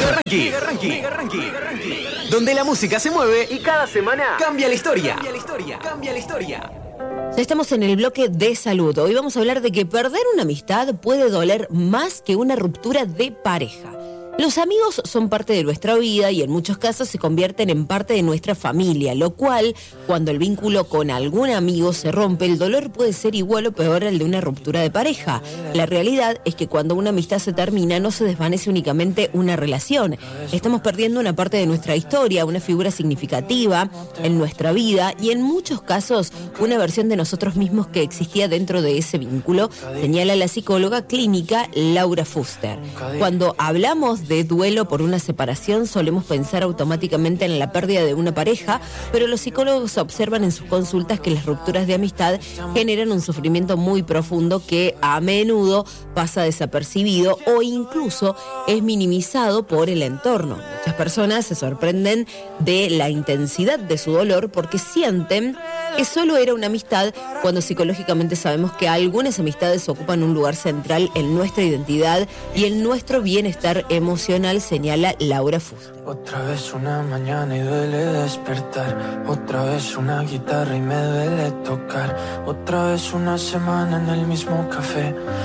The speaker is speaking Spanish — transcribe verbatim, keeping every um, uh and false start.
Ranking, Mega Ranking, Mega Ranking, Mega Ranking, donde la música se mueve y cada semana cambia la historia. Cambia la historia, cambia la historia. Ya estamos en el bloque de salud. Hoy vamos a hablar de que perder una amistad puede doler más que una ruptura de pareja. Los amigos son parte de nuestra vida y en muchos casos se convierten en parte de nuestra familia, lo cual, cuando el vínculo con algún amigo se rompe, el dolor puede ser igual o peor al de una ruptura de pareja. La realidad es que cuando una amistad se termina, no se desvanece únicamente una relación. Estamos perdiendo una parte de nuestra historia, una figura significativa en nuestra vida y en muchos casos una versión de nosotros mismos que existía dentro de ese vínculo, señala la psicóloga clínica Laura Fuster. Cuando hablamos de duelo por una separación, solemos pensar automáticamente en la pérdida de una pareja, pero los psicólogos observan en sus consultas que las rupturas de amistad generan un sufrimiento muy profundo que a menudo pasa desapercibido o incluso es minimizado por el entorno. Muchas personas se sorprenden de la intensidad de su dolor porque sienten que solo era una amistad, cuando psicológicamente sabemos que algunas amistades ocupan un lugar central en nuestra identidad y en nuestro bienestar emocional, señala Laura Fuster. Otra vez una mañana y duele despertar. Otra vez una guitarra y me duele tocar. Otra vez una semana en el mismo café.